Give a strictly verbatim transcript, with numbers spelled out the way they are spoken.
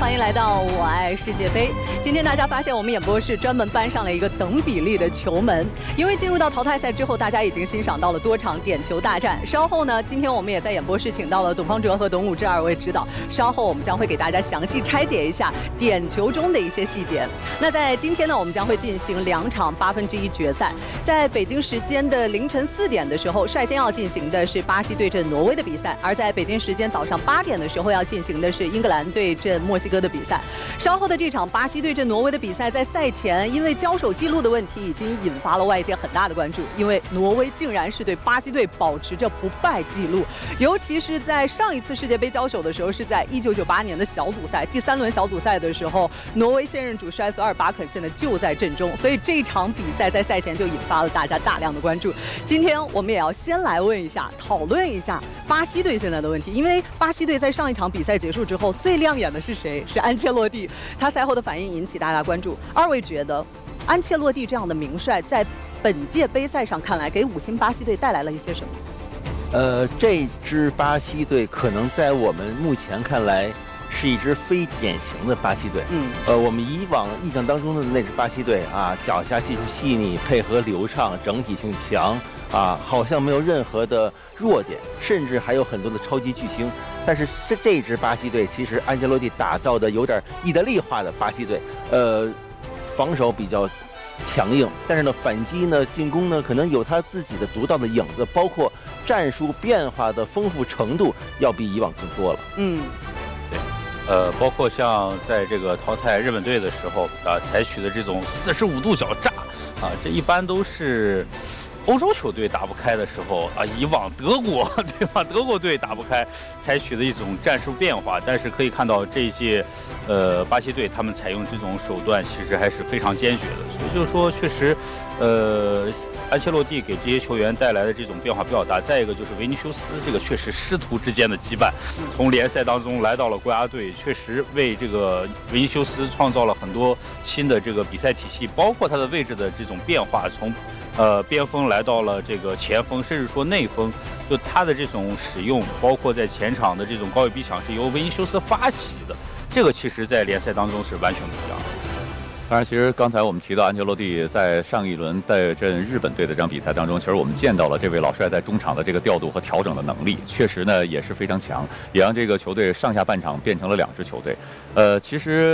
欢迎来到我爱世界杯。今天大家发现我们演播室专门搬上了一个等比例的球门，因为进入到淘汰赛之后，大家已经欣赏到了多场点球大战。稍后呢，今天我们也在演播室请到了董方哲和董武志二位指导，稍后我们将会给大家详细拆解一下点球中的一些细节。那在今天呢，我们将会进行两场八分之一决赛，在北京时间的凌晨四点的时候，率先要进行的是巴西对阵挪威的比赛，而在北京时间早上八点的时候要进行的是英格兰对阵墨西哥的比赛。稍后的这场巴西对阵挪威的比赛，在赛前因为交手记录的问题，已经引发了外界很大的关注，因为挪威竟然是对巴西队保持着不败记录，尤其是在上一次世界杯交手的时候，是在一九九八年的小组赛第三轮小组赛的时候，挪威现任主帅索尔巴肯现在就在阵中，所以这场比赛在赛前就引发了大家大量的关注。今天我们也要先来问一下，讨论一下巴西队现在的问题，因为巴西队在上一场比赛结束之后，最亮眼的是谁？是安切洛蒂，他赛后的反应引起大家关注。二位觉得安切洛蒂这样的名帅在本届杯赛上看来给五星巴西队带来了一些什么？ 呃，这支巴西队可能在我们目前看来是一支非典型的巴西队。嗯，呃，我们以往印象当中的那支巴西队啊，脚下技术细腻，配合流畅，整体性强啊，好像没有任何的弱点，甚至还有很多的超级巨星。但是这这支巴西队，其实安切洛蒂打造的有点意大利化的巴西队，呃，防守比较强硬，但是呢，反击呢，进攻呢，可能有他自己的独到的影子，包括战术变化的丰富程度，要比以往更多了。 嗯，对，呃，包括像在这个淘汰日本队的时候啊，采取的这种四十五度角炸啊，这一般都是欧洲球队打不开的时候啊，以往德国对吧？德国队打不开，采取的一种战术变化。但是可以看到这一届，呃，巴西队他们采用这种手段，其实还是非常坚决的。所以就是说，确实，呃，安切洛蒂给这些球员带来的这种变化比较大。再一个就是维尼修斯，这个确实师徒之间的羁绊，从联赛当中来到了国家队，确实为这个维尼修斯创造了很多新的这个比赛体系，包括他的位置的这种变化，从呃，边锋来到了这个前锋，甚至说内锋，就他的这种使用，包括在前场的这种高位逼抢，是由维尼修斯发起的。这个其实在联赛当中是完全不一样的。 当然，其实刚才我们提到安切洛蒂在上一轮对阵日本队的这场比赛当中，其实我们见到了这位老帅在中场的这个调度和调整的能力，确实呢也是非常强，也让这个球队上下半场变成了两支球队。呃，其实。